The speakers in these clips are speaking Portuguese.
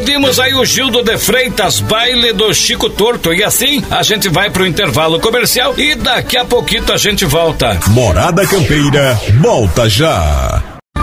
Ouvimos aí o Gildo de Freitas, Baile do Chico Torto. E assim a gente vai pro intervalo comercial e daqui a pouquinho a gente volta. Morada Campeira, volta já.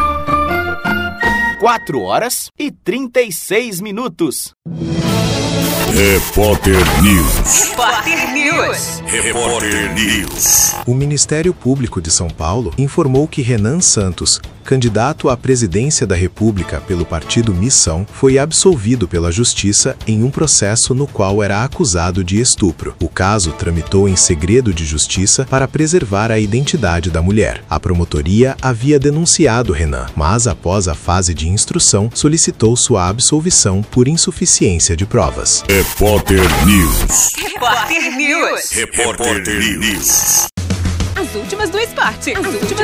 4h36. Repórter News. Repórter News. Repórter News. O Ministério Público de São Paulo informou que Renan Santos, candidato à presidência da República pelo partido Missão, foi absolvido pela Justiça em um processo no qual era acusado de estupro. O caso tramitou em segredo de justiça para preservar a identidade da mulher. A promotoria havia denunciado Renan, mas após a fase de instrução, solicitou sua absolvição por insuficiência de provas. Repórter News. Repórter News. Repórter News. As últimas do esporte.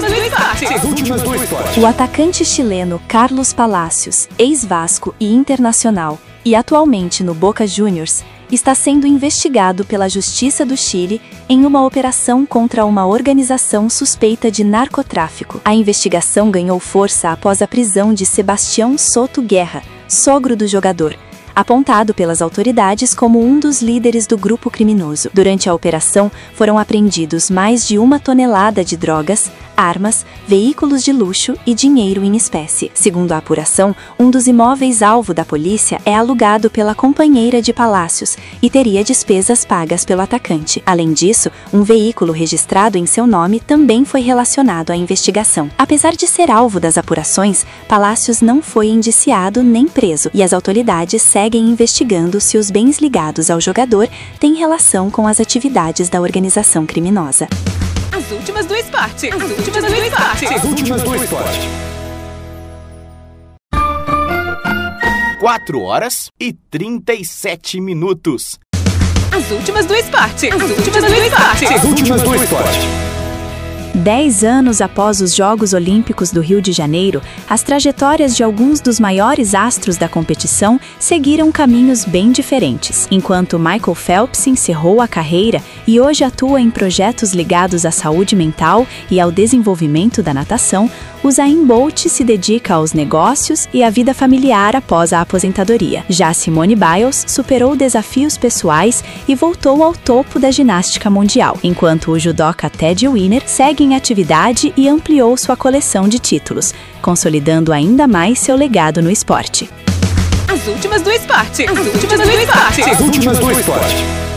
O atacante chileno Carlos Palacios, ex-Vasco e Internacional, e atualmente no Boca Juniors, está sendo investigado pela Justiça do Chile em uma operação contra uma organização suspeita de narcotráfico. A investigação ganhou força após a prisão de Sebastião Soto Guerra, sogro do jogador, apontado pelas autoridades como um dos líderes do grupo criminoso. Durante a operação, foram apreendidos mais de 1 tonelada de drogas, armas, veículos de luxo e dinheiro em espécie. Segundo a apuração, um dos imóveis alvo da polícia é alugado pela companheira de Palacios e teria despesas pagas pelo atacante. Além disso, um veículo registrado em seu nome também foi relacionado à investigação. Apesar de ser alvo das apurações, Palacios não foi indiciado nem preso, e as autoridades seguem investigando se os bens ligados ao jogador têm relação com as atividades da organização criminosa. As últimas do esporte. 4h37. As últimas do esporte. 10 anos após os Jogos Olímpicos do Rio de Janeiro, as trajetórias de alguns dos maiores astros da competição seguiram caminhos bem diferentes. Enquanto Michael Phelps encerrou a carreira e hoje atua em projetos ligados à saúde mental e ao desenvolvimento da natação, Usain Bolt se dedica aos negócios e à vida familiar após a aposentadoria. Já Simone Biles superou desafios pessoais e voltou ao topo da ginástica mundial, enquanto o judoca Ted Winner segue em atividade e ampliou sua coleção de títulos, consolidando ainda mais seu legado no esporte. As últimas do esporte.